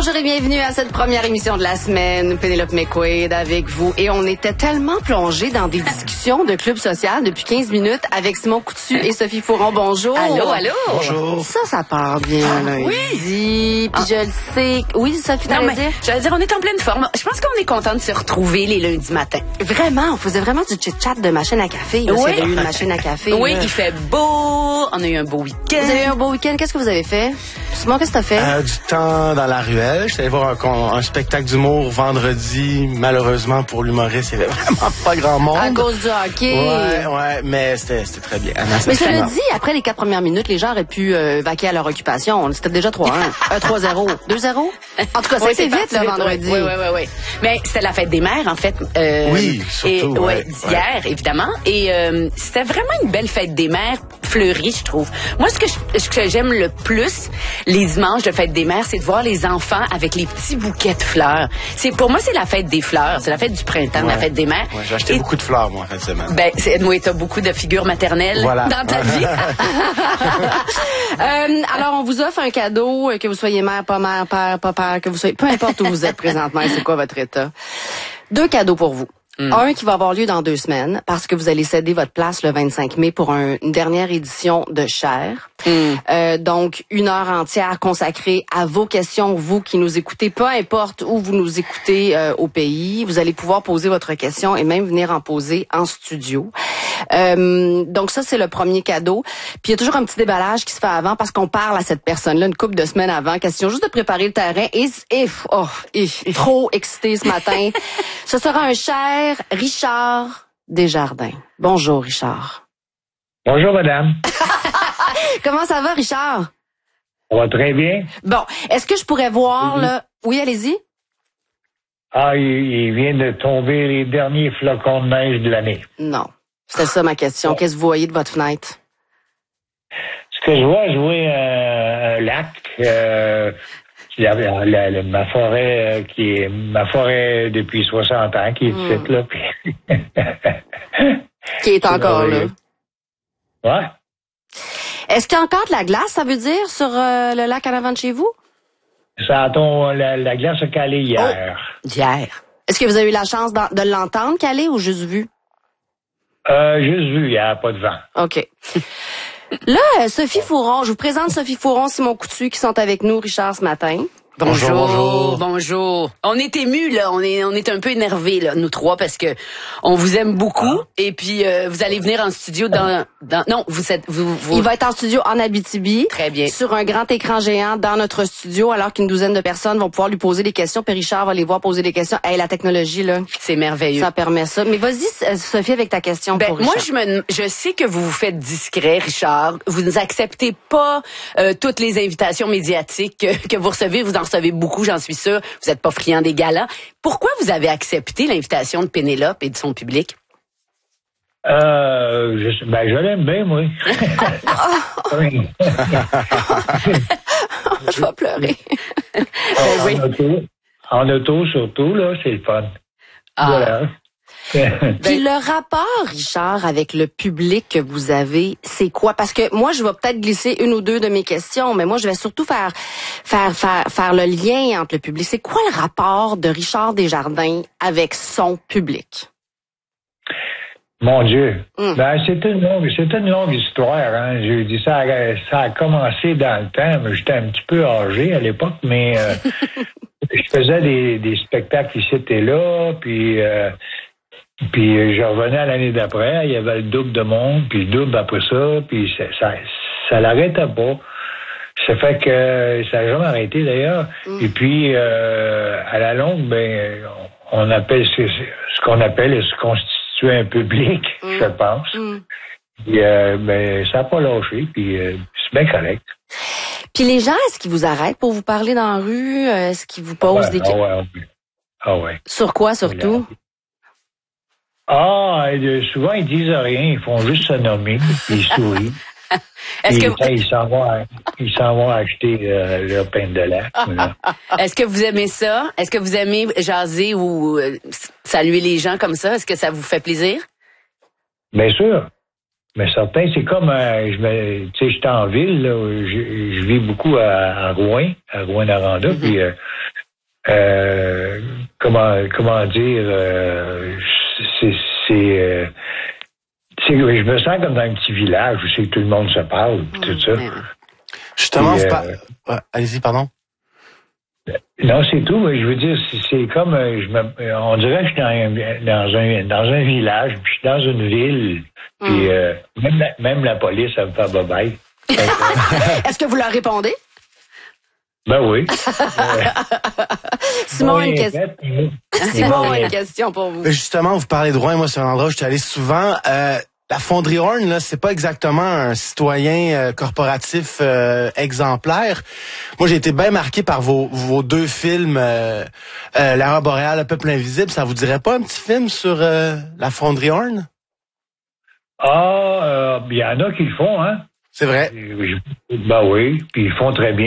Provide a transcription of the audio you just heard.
Bonjour et bienvenue à cette première émission de la semaine. Pénélope McQuaid avec vous. Et on était tellement plongés dans des discussions de club social depuis 15 minutes avec Simon Coutu et Sophie Fouron. Bonjour. Allô. Bonjour. Ça part bien lundi. Oui. Puis je le sais. Oui, Sophie, t'allais dire? J'allais dire, on est en pleine forme. Je pense qu'on est content de se retrouver les lundis matins. Vraiment, on faisait vraiment du chit-chat de machine à café. Là, Oui. s'il y avait eu une machine à café. Oui, là. il fait beau. On a eu un beau week-end. Vous avez eu un beau week-end. Qu'est-ce que vous avez fait? Simon, qu'est-ce que t'as fait? Du temps dans la ruelle. J'étais allé voir un spectacle d'humour vendredi. Malheureusement, pour l'humoriste, il y avait vraiment pas grand monde. À cause du hockey. Ouais, mais c'était très bien. Mais cela dit, après les 4 premières minutes, les gens auraient pu vaquer à leur occupation. C'était déjà 3-1. 3-0. 2-0? En tout cas, c'était vite le vendredi. Oui. Mais c'était la fête des mères, en fait. Oui, surtout. D'hier, évidemment. Et c'était vraiment une belle fête des mères fleurie, je trouve. Moi, ce que j'aime le plus, les dimanches de fête des mères, c'est de voir les enfants avec les petits bouquets de fleurs. Pour moi, c'est la fête des fleurs. C'est la fête du printemps, la fête des mères. Ouais, j'ai acheté beaucoup de fleurs, moi, en fin de semaine. Oui, t'as beaucoup de figures maternelles dans ta vie. Alors, on vous offre un cadeau, que vous soyez mère, pas mère, père, pas père, que vous soyez, peu importe où vous êtes présentement, c'est quoi votre état. 2 cadeaux pour vous. Un qui va avoir lieu dans 2 semaines parce que vous allez céder votre place le 25 mai pour une dernière édition de Cher. Donc, 1 heure entière consacrée à vos questions, vous qui nous écoutez, peu importe où vous nous écoutez au pays. Vous allez pouvoir poser votre question et même venir en poser en studio. Donc ça, c'est le premier cadeau. Puis il y a toujours un petit déballage qui se fait avant parce qu'on parle à cette personne-là une couple de semaines avant. Question juste de préparer le terrain. Trop excité ce matin. Ce sera un Cher Richard Desjardins. Bonjour, Richard. Bonjour, madame. Comment ça va, Richard? Ça va très bien. Bon, est-ce que je pourrais voir, là... Oui, allez-y. Il vient de tomber les derniers flocons de neige de l'année. Non. C'était ça ma question. Qu'est-ce que vous voyez de votre fenêtre? Ce que je vois un lac, ma forêt, qui est ma forêt depuis 60 ans, qui est ici, là. Qui est encore là. Ouais. Est-ce qu'il y a encore de la glace, ça veut dire, sur le lac en avant de chez vous? La glace a calé hier. Oh, hier. Est-ce que vous avez eu la chance de l'entendre caler ou juste vu? Juste vu, il n'y a pas de vent. OK. Là, Sophie Fouron, je vous présente Sophie Fouron, Simon Coutu qui sont avec nous, Richard, ce matin. Bonjour. On est émus, là. On est un peu énervés, là, nous 3, parce que on vous aime beaucoup. Et puis, vous allez venir en studio non, Il va être en studio en Abitibi. Très bien. Sur un grand écran géant dans notre studio, alors qu'une douzaine de personnes vont pouvoir lui poser des questions. Puis Richard va les voir poser des questions. Hey, la technologie, là. C'est merveilleux. Ça permet ça. Mais vas-y, Sophie, avec ta question pour Richard. Moi, je sais que vous vous faites discret, Richard. Vous n'acceptez pas toutes les invitations médiatiques que vous recevez. Vous en recevez beaucoup, j'en suis sûre. Vous n'êtes pas friand des galas. Pourquoi vous avez accepté l'invitation de Pénélope et de son public? Je l'aime bien, moi. Je vais pleurer. En auto, surtout, là, c'est le fun. Voilà. Puis le rapport, Richard, avec le public que vous avez, c'est quoi? Parce que moi, je vais peut-être glisser 1 ou 2 de mes questions, mais moi, je vais surtout faire le lien entre le public. C'est quoi le rapport de Richard Desjardins avec son public? Mon Dieu. C'est une longue histoire, hein. Je dis ça a commencé dans le temps, mais j'étais un petit peu âgé à l'époque, mais je faisais des spectacles ici et là, puis je revenais à l'année d'après, il y avait le double de monde, puis le double après ça, puis ça l'arrêtait pas. Ça fait que ça n'a jamais arrêté d'ailleurs. Et puis à la longue, on appelle ce qu'on appelle se constituer un public, je pense. Puis ça n'a pas lâché, puis c'est bien correct. Puis les gens, est-ce qu'ils vous arrêtent pour vous parler dans la rue? Est-ce qu'ils vous posent des questions? Ah ouais. Sur quoi, surtout? Souvent, ils disent rien. Ils font juste se nommer, puis ils sourient. Ils s'en vont acheter leur pain de lac. Est-ce que vous aimez ça? Est-ce que vous aimez jaser ou saluer les gens comme ça? Est-ce que ça vous fait plaisir? Bien sûr. Mais certain, c'est comme, j'étais en ville, là, je vis beaucoup à Rouen, à Rouen-Noranda, puis comment dire, je me sens comme dans un petit village où c'est que tout le monde se parle, tout ça. Justement, allez-y, pardon. Non, c'est tout. Je veux dire, c'est comme, on dirait que je suis dans un village, puis je suis dans une ville, puis même la police, ça me fait bye-bye. Est-ce que vous leur répondez? Ben oui. Simon a une question. Simon a une question pour vous. Justement, vous parlez de Rouen, moi, c'est un endroit où je suis allé souvent. La Fonderie Horn, là, c'est pas exactement un citoyen corporatif exemplaire. Moi, j'ai été bien marqué par vos deux films, L'aurore boréale, Le peuple invisible. Ça vous dirait pas un petit film sur la Fonderie Horn? Il y en a qui le font, hein? C'est vrai. Ben oui, puis ils font très bien.